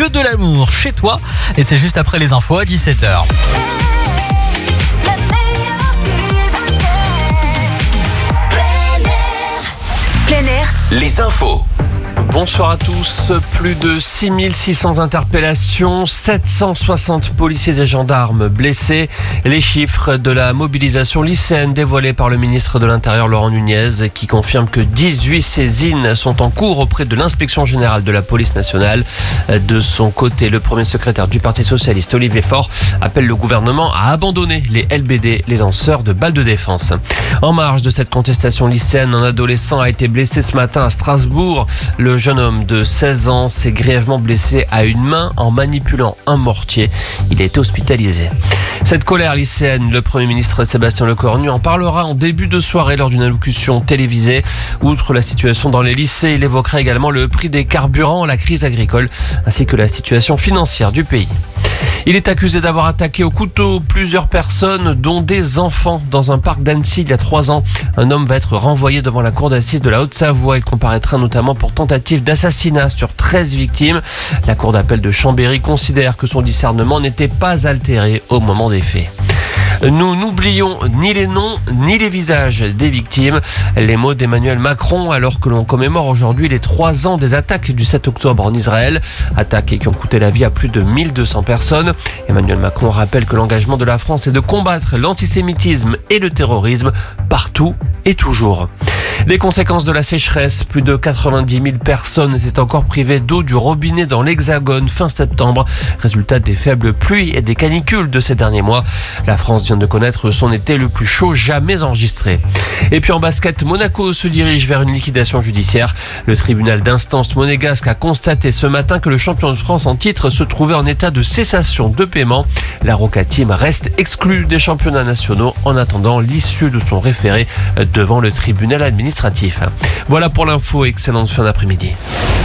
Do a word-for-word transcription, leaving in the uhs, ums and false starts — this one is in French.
que de l'amour chez toi. Et c'est juste après les infos à dix-sept heures. Plein air, les infos. Bonsoir à tous. Plus de six mille six cents interpellations, sept cent soixante policiers et gendarmes blessés. Les chiffres de la mobilisation lycéenne dévoilés par le ministre de l'Intérieur Laurent Nunez qui confirme que dix-huit saisines sont en cours auprès de l'inspection générale de la police nationale. De son côté, le premier secrétaire du Parti socialiste Olivier Faure appelle le gouvernement à abandonner les L B D, les lanceurs de balles de défense. En marge de cette contestation lycéenne, un adolescent a été blessé ce matin à Strasbourg. Le jeune homme de seize ans s'est grièvement blessé à une main en manipulant un mortier. Il a été hospitalisé. Cette colère lycéenne, le Premier ministre Sébastien Lecornu en parlera en début de soirée lors d'une allocution télévisée. Outre la situation dans les lycées, il évoquera également le prix des carburants, la crise agricole ainsi que la situation financière du pays. Il est accusé d'avoir attaqué au couteau plusieurs personnes, dont des enfants, dans un parc d'Annecy il y a trois ans. Un homme va être renvoyé devant la cour d'assises de la Haute-Savoie. Il comparaîtra notamment pour tentative d'assassinat sur treize victimes. La cour d'appel de Chambéry considère que son discernement n'était pas altéré au moment des faits. Nous n'oublions ni les noms ni les visages des victimes. Les mots d'Emmanuel Macron alors que l'on commémore aujourd'hui les trois ans des attaques du sept octobre en Israël. Attaques qui ont coûté la vie à plus de mille deux cents personnes. Emmanuel Macron rappelle que l'engagement de la France est de combattre l'antisémitisme et le terrorisme partout et toujours. Les conséquences de la sécheresse, plus de quatre-vingt-dix mille personnes étaient encore privées d'eau du robinet dans l'Hexagone fin septembre. Résultat des faibles pluies et des canicules de ces derniers mois. La France vient de connaître son été le plus chaud jamais enregistré. Et puis en basket, Monaco se dirige vers une liquidation judiciaire. Le tribunal d'instance monégasque a constaté ce matin que le champion de France en titre se trouvait en état de cessation de paiement. La Roca Team reste exclue des championnats nationaux en attendant l'issue de son référé devant le tribunal administratif. Voilà pour l'info, excellente fin d'après-midi.